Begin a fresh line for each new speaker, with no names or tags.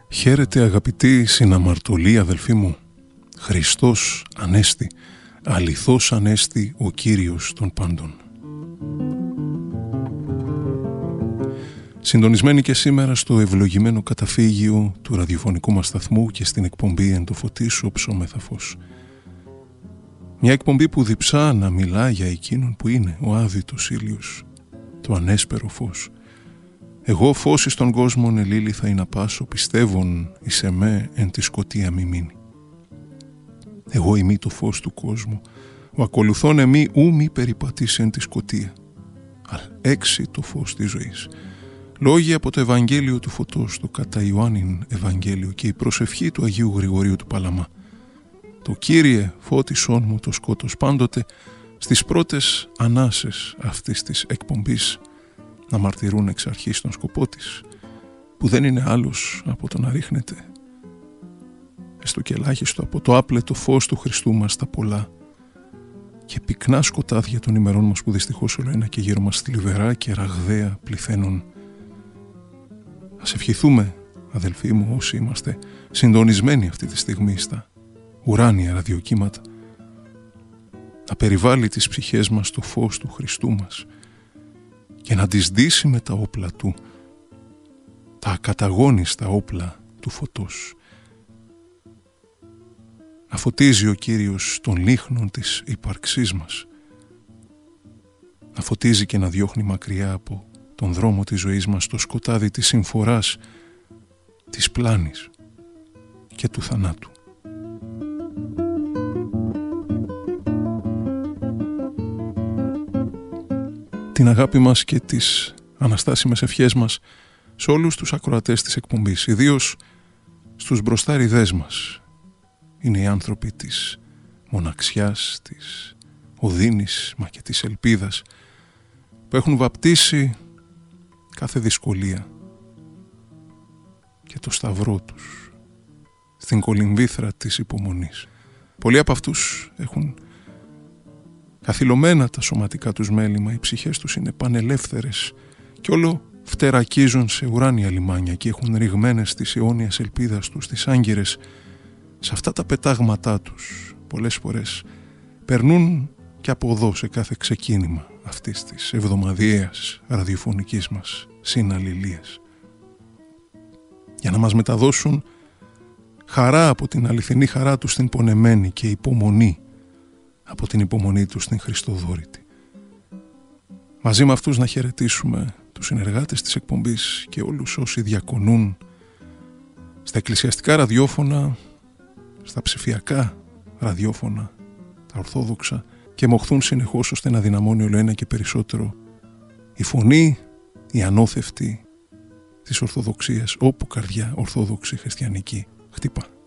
Χαίρετε αγαπητοί συναμαρτωλοί αδελφοί μου. Χριστός Ανέστη, αληθώς Ανέστη ο Κύριος των πάντων. Συντονισμένοι και σήμερα στο ευλογημένο καταφύγιο του ραδιοφωνικού μας σταθμού και στην εκπομπή «Εν το φωτί σου οψόμεθα φως». Μια εκπομπή που διψά να μιλά για εκείνον που είναι ο άδειτος ήλιος, το ανέσπερο φως. Εγώ φως εις τον κόσμον ελίλη θα ειναι πάσω, πιστεύων εις εμέ εν τη σκοτία μη μείνει. Εγώ ημί το φως του κόσμου, ο ακολουθών εμεί ου μη περιπατήσει εν τη σκοτία, αλ έξι το φως της ζωής. Λόγοι από το Ευαγγέλιο του Φωτός, το κατά Ιωάννην Ευαγγέλιο και η προσευχή του Αγίου Γρηγορίου του Παλαμά. Το Κύριε φώτισόν μου το σκότος, πάντοτε στις πρώτες ανάσες αυτής της εκπομπής να μαρτυρούν εξ αρχής τον σκοπό της, που δεν είναι άλλος από το να ρίχνεται έστω και ελάχιστο από το άπλετο φως του Χριστού μας τα πολλά και πυκνά σκοτάδια των ημερών μας που δυστυχώς όλο ένα και γύρω μας θλιβερά και ραγδαία πληθαίνουν. Ας ευχηθούμε, αδελφοί μου, όσοι είμαστε συντονισμένοι αυτή τη στιγμή στα ουράνια ραδιοκύματα, να περιβάλλει τις ψυχές μας το φως του Χριστού μας και να τις ντύσει με τα όπλα του, τα ακαταγώνιστα όπλα του φωτός. Να φωτίζει ο Κύριος των λίχνων της ύπαρξής μας, να φωτίζει και να διώχνει μακριά από τον δρόμο της ζωής μας το σκοτάδι της συμφοράς, της πλάνης και του θανάτου. Την αγάπη μας και τις αναστάσιμες ευχές μας σε όλους τους ακροατές της εκπομπής, ιδίως στους μπροστάριδές μας. Είναι οι άνθρωποι της μοναξιάς, της οδύνης μα και της ελπίδας, που έχουν βαπτίσει κάθε δυσκολία και το σταυρό τους στην κολυμβήθρα της υπομονής. Πολλοί από αυτούς έχουν καθυλωμένα τα σωματικά τους μέλη, μα οι ψυχές τους είναι πανελεύθερες και όλο φτερακίζουν σε ουράνια λιμάνια και έχουν ρηγμένες τις αιώνιας ελπίδας τους, τις άγκυρες. Σε αυτά τα πετάγματά τους πολλές φορές περνούν και από εδώ σε κάθε ξεκίνημα αυτής της εβδομαδιαίας ραδιοφωνικής μας συναλληλίας, για να μας μεταδώσουν χαρά από την αληθινή χαρά τους στην πονεμένη και υπομονή από την υπομονή τους στην Χριστοδόρητη. Μαζί με αυτούς να χαιρετήσουμε τους συνεργάτες της εκπομπής και όλους όσοι διακονούν στα εκκλησιαστικά ραδιόφωνα, στα ψηφιακά ραδιόφωνα, τα ορθόδοξα, και μοχθούν συνεχώς ώστε να δυναμώνει όλο ένα και περισσότερο η φωνή, η ανώθευτη της Ορθοδοξίας, όπου καρδιά ορθόδοξη χριστιανική χτυπά.